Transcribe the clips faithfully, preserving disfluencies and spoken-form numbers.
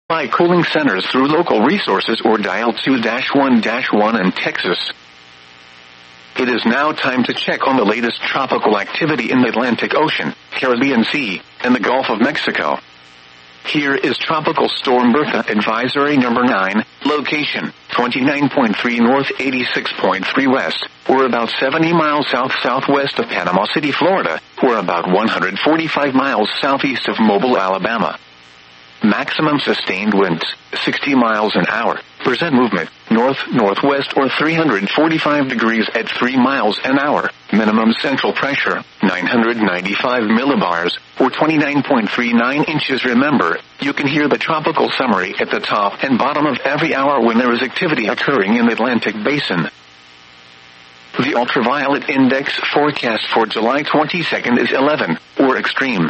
By cooling centers through local resources or dial two dash one dash one in Texas. It is now time to check on the latest tropical activity in the Atlantic Ocean, Caribbean Sea, and the Gulf of Mexico. Here is Tropical Storm Bertha Advisory Number nine, location, twenty-nine point three north, eighty-six point three west, or about seventy miles south-southwest of Panama City, Florida, or about one hundred forty-five miles southeast of Mobile, Alabama. Maximum sustained winds, sixty miles an hour. Percent movement, north-northwest or three hundred forty-five degrees at three miles an hour. Minimum central pressure, nine hundred ninety-five millibars, or twenty-nine point three nine inches. Remember, you can hear the tropical summary at the top and bottom of every hour when there is activity occurring in the Atlantic Basin. The ultraviolet index forecast for July twenty-second is eleven, or extreme.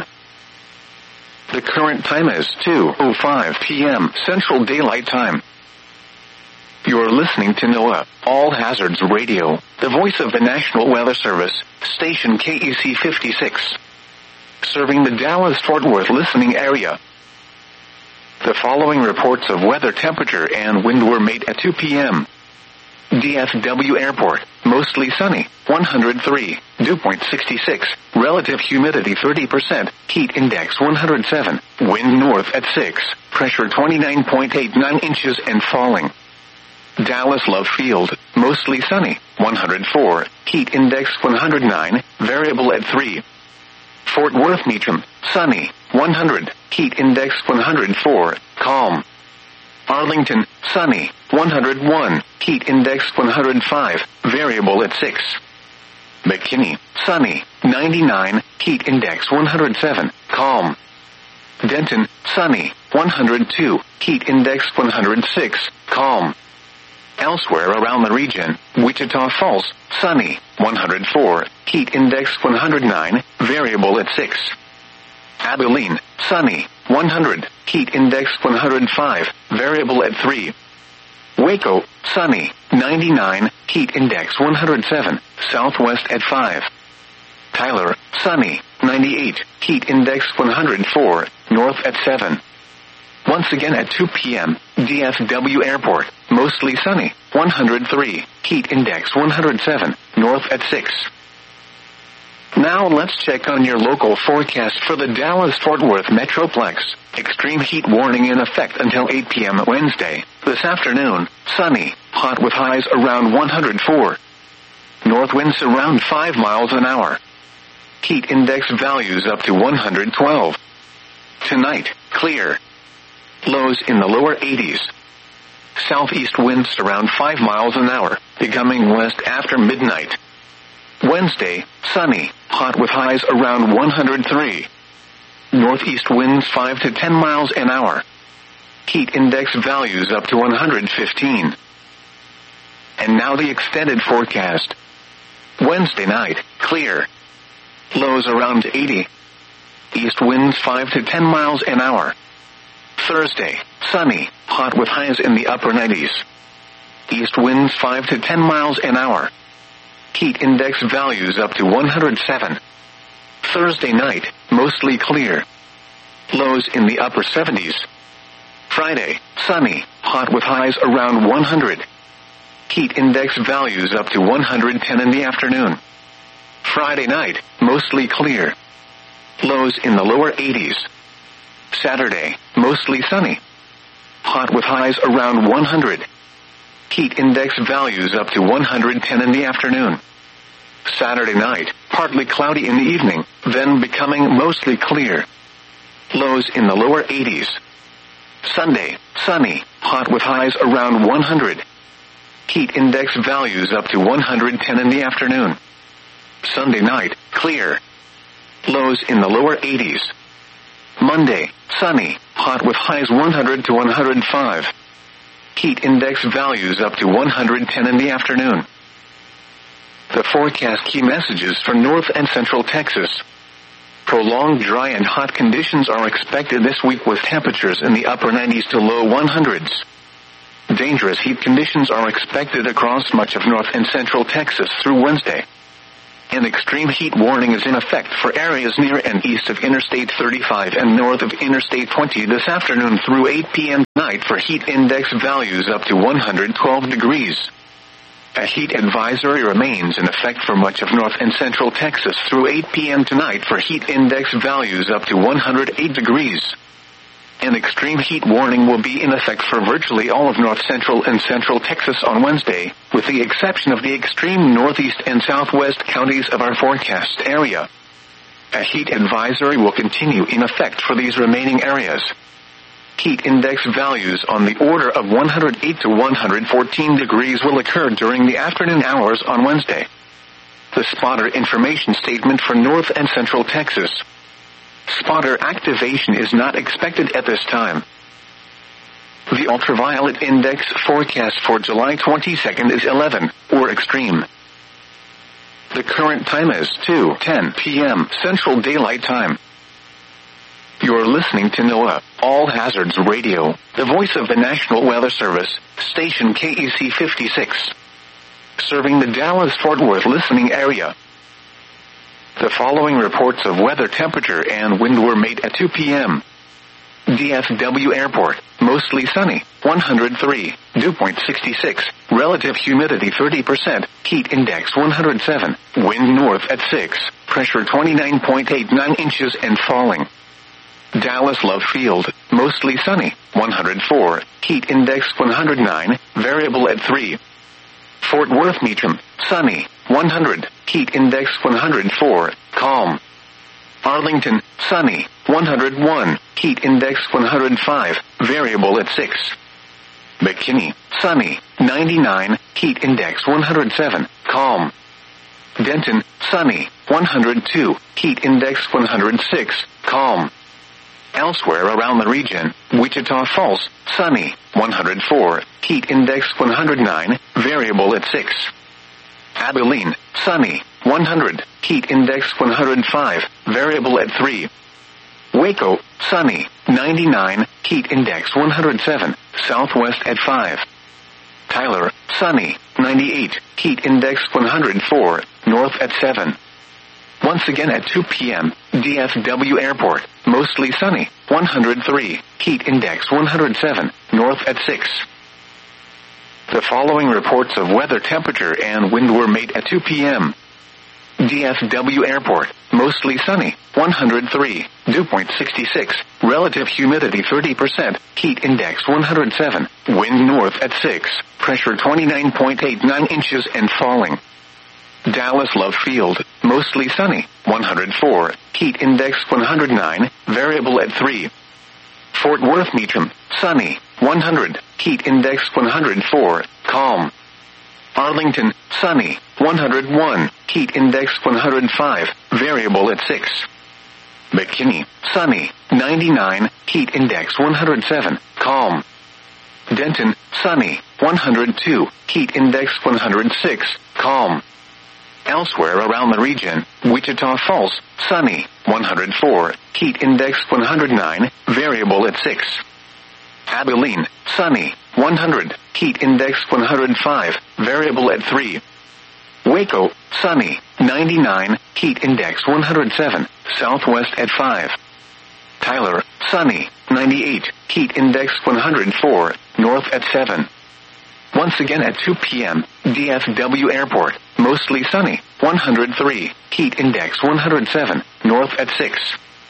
The current time is two oh five p.m. Central Daylight Time. You're listening to NOAA, All Hazards Radio, the voice of the National Weather Service, station K E C fifty-six. Serving the Dallas-Fort Worth listening area. The following reports of weather temperature and wind were made at two p.m. D F W Airport, mostly sunny, one hundred three, dew point sixty-six, relative humidity thirty percent, heat index one hundred seven, wind north at six, pressure twenty-nine point eight nine inches and falling. Dallas Love Field, mostly sunny, one hundred four, heat index one hundred nine, variable at three. Fort Worth Meacham, sunny, one hundred, heat index one hundred four, calm. Arlington, sunny, one hundred one, heat index one hundred five, variable at six. McKinney, sunny, ninety-nine, heat index one hundred seven, calm. Denton, sunny, one hundred two, heat index one hundred six, calm. Elsewhere around the region, Wichita Falls, sunny, one hundred four, heat index one hundred nine, variable at six. Abilene, sunny, one hundred, heat index one hundred five, variable at three. Waco, sunny, ninety-nine, heat index one hundred seven, southwest at five. Tyler, sunny, ninety-eight, heat index one hundred four, north at seven. Once again at two p.m., D F W Airport, mostly sunny, one hundred three, heat index one hundred seven, north at six. Now let's check on your local forecast for the Dallas-Fort Worth Metroplex. Extreme heat warning in effect until eight p.m. Wednesday. This afternoon, sunny, hot with highs around one hundred four. North winds around five miles an hour. Heat index values up to one hundred twelve. Tonight, clear. Lows in the lower eighties. Southeast winds around five miles an hour, becoming west after midnight. Wednesday, sunny, hot with highs around one hundred three. Northeast winds five to ten miles an hour. Heat index values up to one hundred fifteen. And now the extended forecast. Wednesday night, clear. Lows around eighty. East winds five to ten miles an hour. Thursday, sunny, hot with highs in the upper nineties. East winds five to ten miles an hour. Heat index values up to one hundred seven. Thursday night, mostly clear. Lows in the upper seventies. Friday, sunny, hot with highs around one hundred. Heat index values up to one hundred ten in the afternoon. Friday night, mostly clear. Lows in the lower eighties. Saturday, mostly sunny. Hot with highs around one hundred. Heat index values up to one hundred ten in the afternoon. Saturday night, partly cloudy in the evening, then becoming mostly clear. Lows in the lower eighties. Sunday, sunny, hot with highs around one hundred. Heat index values up to one hundred ten in the afternoon. Sunday night, clear. Lows in the lower eighties. Monday, sunny, hot with highs one hundred to one hundred five. Heat index values up to one hundred ten in the afternoon. The forecast key messages for North and Central Texas. Prolonged dry and hot conditions are expected this week with temperatures in the upper nineties to low hundreds. Dangerous heat conditions are expected across much of North and Central Texas through Wednesday. An extreme heat warning is in effect for areas near and east of Interstate thirty-five and north of Interstate twenty this afternoon through eight p.m. tonight for heat index values up to one hundred twelve degrees. A heat advisory remains in effect for much of north and central Texas through eight p.m. tonight for heat index values up to one hundred eight degrees. An extreme heat warning will be in effect for virtually all of north central and central Texas on Wednesday, with the exception of the extreme northeast and southwest counties of our forecast area. A heat advisory will continue in effect for these remaining areas. Heat index values on the order of one hundred eight to one hundred fourteen degrees will occur during the afternoon hours on Wednesday. The spotter information statement for north and central Texas. Spotter activation is not expected at this time. The ultraviolet index forecast for July twenty-second is eleven, or extreme. The current time is two ten p.m. Central Daylight Time. You're listening to NOAA, All Hazards Radio, the voice of the National Weather Service, station K E C fifty-six. Serving the Dallas-Fort Worth listening area. The following reports of weather temperature and wind were made at two p.m. D F W Airport, mostly sunny, one hundred three, dew point sixty-six, relative humidity thirty percent, heat index one hundred seven, wind north at six, pressure twenty-nine point eight nine inches and falling. Dallas Love Field, mostly sunny, one hundred four, heat index one hundred nine, variable at three. Fort Worth Meacham, sunny, one hundred, heat index one hundred four, calm. Arlington, sunny, one hundred one, heat index one hundred five, variable at six. McKinney, sunny, ninety-nine, heat index one hundred seven, calm. Denton, sunny, one hundred two, heat index one hundred six, calm. Elsewhere around the region, Wichita Falls, sunny, one hundred four, heat index one hundred nine, variable at six. Abilene, sunny, one hundred, heat index one hundred five, variable at three. Waco, sunny, ninety-nine, heat index one hundred seven, southwest at five. Tyler, sunny, ninety-eight, heat index one hundred four, north at seven. Once again at two p.m., D F W Airport, mostly sunny, one hundred three, heat index one hundred seven, north at six. The following reports of weather temperature and wind were made at two p.m. D F W Airport, mostly sunny, one hundred three, dew point sixty-six, relative humidity thirty percent, heat index one hundred seven, wind north at six, pressure twenty-nine point eight nine inches and falling. Dallas Love Field, mostly sunny, one hundred four, heat index one hundred nine, variable at three. Fort Worth Meacham, sunny, one hundred, heat index one hundred four, calm. Arlington, sunny, one hundred one, heat index one hundred five, variable at six. McKinney, sunny, ninety-nine, heat index one hundred seven, calm. Denton, sunny, one hundred two, heat index one hundred six, calm. Elsewhere around the region, Wichita Falls, sunny, one hundred four, heat index one hundred nine, variable at six. Abilene, sunny, one hundred, heat index one hundred five, variable at three. Waco, sunny, ninety-nine, heat index one hundred seven, southwest at five. Tyler, sunny, ninety-eight, heat index one hundred four, north at seven. Once again at two p.m., D F W Airport, mostly sunny, one hundred three, heat index one hundred seven, north at six.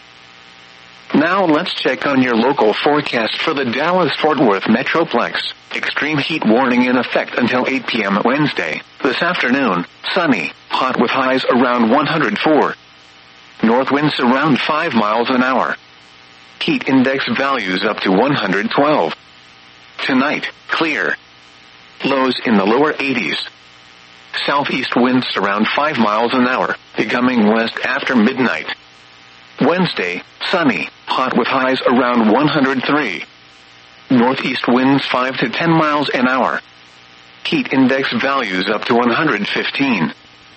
Now let's check on your local forecast for the Dallas-Fort Worth Metroplex. Extreme heat warning in effect until eight p.m. Wednesday. This afternoon, sunny, hot with highs around one hundred four. North winds around five miles an hour. Heat index values up to one hundred twelve. Tonight, clear. Lows in the lower eighties. Southeast winds around five miles an hour, becoming west after midnight. Wednesday, sunny, hot with highs around one hundred three. Northeast winds five to ten miles an hour. Heat index values up to one hundred fifteen.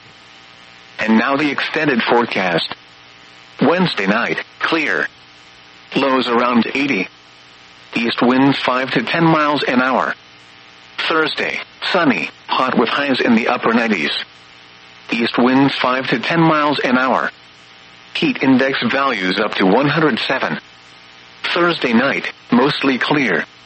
And now the extended forecast. Wednesday night, clear. Lows around eighty. East winds five to ten miles an hour. Thursday, sunny, hot with highs in the upper nineties. East winds five to ten miles an hour. Heat index values up to one hundred seven. Thursday night, mostly clear.